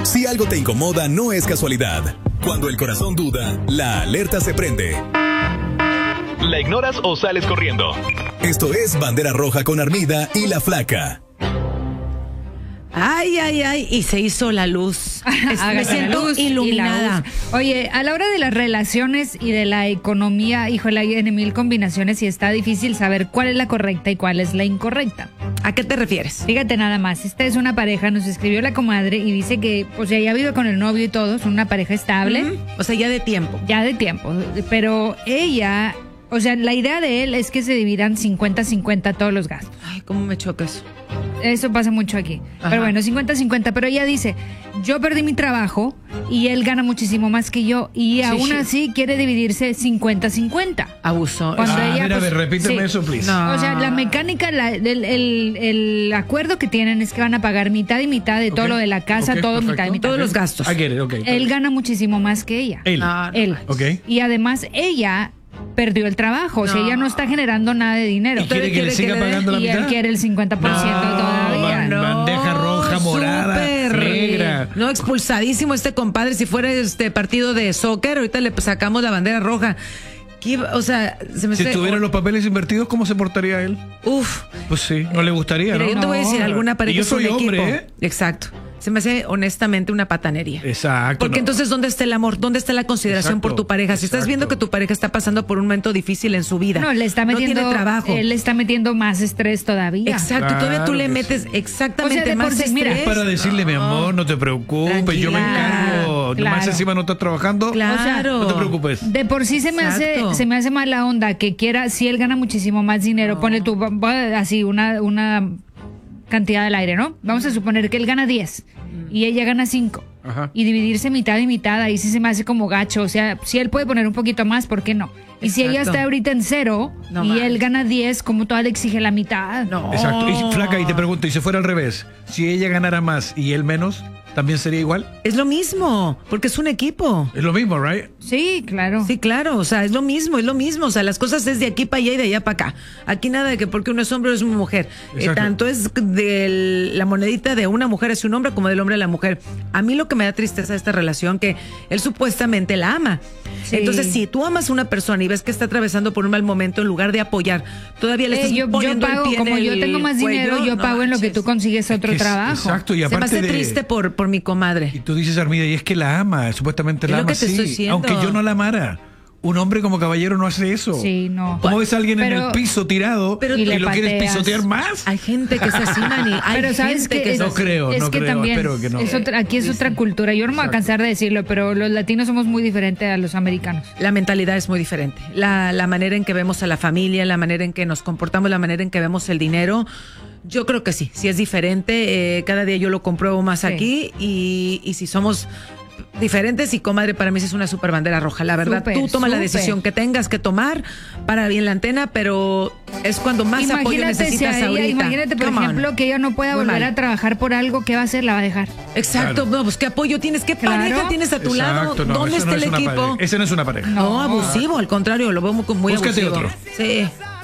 Si algo te incomoda, no es casualidad. Cuando el corazón duda, la alerta se prende. ¿La ignoras o sales corriendo? Esto es Bandera Roja con Armida y La Flaca. Ay, y se hizo la luz. Me siento iluminada. Oye, a la hora de las relaciones y de la economía, híjole, hay en mil combinaciones y está difícil saber cuál es la correcta y cuál es la incorrecta. ¿A qué te refieres? Fíjate nada más, esta es una pareja, nos escribió la comadre y dice que, o sea, ya vive con el novio y todo, son una pareja estable. O sea, ya de tiempo. Ya de tiempo, pero ella, o sea, la idea de él es que se dividan 50-50 todos los gastos. Ay, cómo me choca eso. Eso pasa mucho aquí. Ajá. Pero bueno, 50-50. Pero ella dice, yo perdí mi trabajo y él gana muchísimo más que yo. Y aún así quiere dividirse 50-50. Abusó. Cuando ella, mira, pues, repíteme eso, please. No. O sea, la mecánica, el acuerdo que tienen es que van a pagar mitad y mitad de todo lo de la casa, todo perfecto. mitad y mitad. Todos los gastos. I get it, okay. Él gana muchísimo más que ella. Él. No, Él. Ok. Y además ella perdió el trabajo. O sea, ella no está generando nada de dinero. ¿Y quiere que le siga pagando la Y mitad? él quiere el 50% todavía. Bandeja roja, morada, negra. No, expulsadísimo este compadre. Si fuera este partido de soccer, ahorita le sacamos la bandera roja. O sea, se me Si hace- tuvieran los papeles invertidos, ¿cómo se portaría él? Uf. Pues sí, no le gustaría, Mira, ¿no? yo te voy a decir, alguna pareja Y yo es un soy hombre, equipo. ¿eh? Exacto. Se me hace honestamente una patanería. Exacto. Porque no. entonces, ¿dónde está el amor? ¿Dónde está la consideración por tu pareja? Si estás exacto. viendo que tu pareja está pasando por un momento difícil en su vida, No, le está metiendo, no tiene trabajo. él le está metiendo más estrés todavía. Exacto, y todavía tú le Claro que metes sí. exactamente O sea, de más por sí, mira, estrés. Para decirle, mi amor, no te preocupes, yo me Tranquila. encargo. Nomás Claro. encima no estás trabajando. Claro. No te preocupes. De por sí se me Exacto. hace mala onda que quiera, si él gana muchísimo más dinero, ponle tú así una cantidad al aire, ¿no? Vamos a suponer que él gana 10 y ella gana 5. Ajá. Y dividirse mitad y mitad, ahí sí se me hace como gacho. O sea, si él puede poner un poquito más, ¿por qué no? Y si ella Exacto. está ahorita en 0 No y manches. él gana 10, ¿cómo toda le exige la mitad? No. Exacto. Y flaca, y te pregunto, ¿y si fuera al revés? Si ella ganara más y él menos, ¿también sería igual? Es lo mismo, porque es un equipo. Es lo mismo, ¿right? Sí, claro. Sí, claro, o sea, es lo mismo. O sea, las cosas es de aquí para allá y de allá para acá. Aquí nada de que porque uno es hombre o es una mujer. Exacto. Tanto es de la monedita de una mujer hacia un hombre como del hombre a la mujer. A mí lo que me da tristeza de esta relación, que él supuestamente la ama. Sí. Entonces, si tú amas a una persona y ves que está atravesando por un mal momento, en lugar de apoyar, todavía le estás yo poniendo pago, el pie en como yo el tengo más dinero, cuello. yo No pago en lo que manches. tú consigues otro Es- trabajo. Exacto, y Se me aparte hace triste por mi comadre. Y tú dices, Armida, y es que la ama, supuestamente Es la lo ama, que te sí. estoy diciendo. Aunque yo no la amara. Un hombre como caballero no hace eso. Sí, no. ¿Cómo ves a alguien en Pero- el piso tirado pero y tú- lo quieres pateas. pisotear más? Hay gente que es así, Manny. Hay Pero sabes gente que es No así. creo, es no que creo, también espero que no. aquí es otra cultura. Yo no me voy a cansar de decirlo, pero los latinos somos muy diferentes a los americanos. La mentalidad es muy diferente. La manera en que vemos a la familia, la manera en que nos comportamos, la manera en que vemos el dinero. Yo creo que sí es diferente. Cada día yo lo compruebo más Sí. aquí y si somos diferentes y comadre, para mí sí es una super bandera roja. La verdad, Súper, tú toma la súper. decisión que tengas que tomar para bien la antena, pero es cuando más apoyo necesitas ahorita. Imagínate, por Come on. ejemplo, que ella no pueda Muy volver mal. a trabajar por algo, ¿qué va a hacer? La va a dejar. Exacto, Claro. no, pues qué apoyo tienes, qué Claro. pareja tienes a tu lado, Exacto, no, ¿dónde eso está no el es una equipo? pareja. Ese no es una pareja. No, abusivo, al contrario, lo veo muy Búscate abusivo. otro. Sí.